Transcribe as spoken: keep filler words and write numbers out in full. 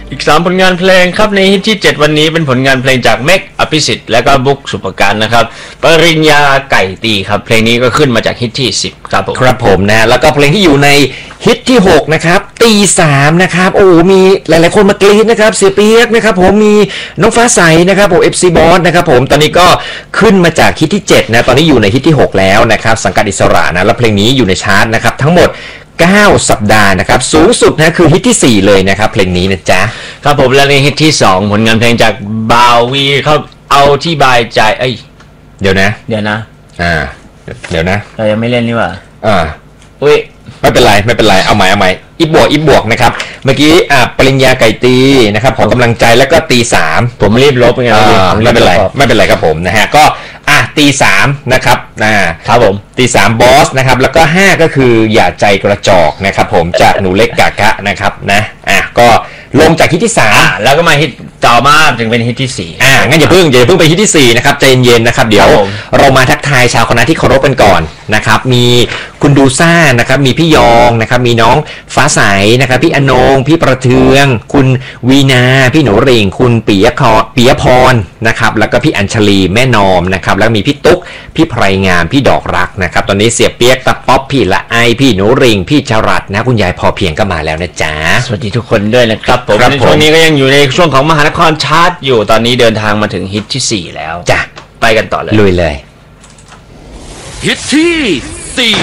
อีกสามผลงานเพลงครับในฮิตที่เจ็ดวันนี้เป็นผลงานเพลงจากเมกอภิสิทธิ์และก็บุ๊กสุภการนะครับปริญญาไก่ตีครับเพลงนี้ก็ขึ้นมาจากฮิตที่สิบครับผมครับผมนะแล้วก็เพลงที่อยู่ในฮิตที่หกนะครับตีสามนะครับโอ้มีหลายๆคนมากรี๊ดนะครับเสียเปียกนะครับผมมีน้องฟ้าใสนะครับผม เอฟ ซี Boss นะครับผมตอนนี้ก็ขึ้นมาจากฮิตที่เจ็ดนะตอนนี้อยู่ในฮิตที่หกแล้วนะครับสังกัดอิสระนะแล้วเพลงนี้อยู่ในชาร์ตนะครับทั้งหมดเก้าสัปดาห์นะครับสูงสุดนะคือฮิตที่สี่เลยนะครับเพลงนี้นะจ๊ะครับผมและในฮิตที่สองผลงานเพลงจากบาวีเขาเอาที่บายใจเอ้ยเดี๋ยวนะเดี๋ยวนะอ่าเดี๋ยวนะเรายังไม่เล่นนี่หว่าอ่าอุ้ยไม่เป็นไรไม่เป็นไรเอาใหม่เอาใหม่อีบวกอีบวกนะครับเมื่อกี้อ่าปริญญาไก่ตีนะครับขอกำลังใจแล้วก็ตีสามผมรีบลบไงไม่เป็นไรไม่เป็นไรครับผมนะฮะก็อ่ะตีสามนะครับอ่าครับผมตีสามบอสนะครับแล้วก็ห้าก็คืออย่าใจกระจอกนะครับผมจากหนูเล็กกากะนะครับนะอ่ะก็ลงจากฮิตที่สามแล้วก็มาฮิตต่อมาถึงเป็นฮิตที่สี่อ่างั้นอย่าเพิ่งอย่าเพิ่งไปฮิตที่สี่นะครับใจเย็นๆนะครับเดี๋ยวเรามาทักทายชาวคณะที่เคารพกันก่อนนะครับมีคุณดูซ่านะครับมีพี่ยองนะครับมีน้องฟ้าใสนะครับพี่อนงพี่ประเทืองคุณวีนาพี่หนูริงคุณปิยคปิยพรนะครับแล้วก็พี่อัญชลีแม่นอมนะครับแล้วมีพี่ตุ๊กพี่ไพรงามพี่ดอกรักนะครับตอนนี้เสียเปียกตะป๊อปพี่ละไอพี่หนูริงพี่จรัสนะคุณยายพอเพียงก็มาแล้วนะจ๊ะสวัสดีทุกคนด้วยนะครับผมในช่วงนี้ก็ยังอยู่ในช่วงของมหานครชาร์ตอยู่ตอนนี้เดินทางมาถึงฮิตที่สี่แล้วจ้ะไปกันต่อเลยลุยเลยฮิตที่สี่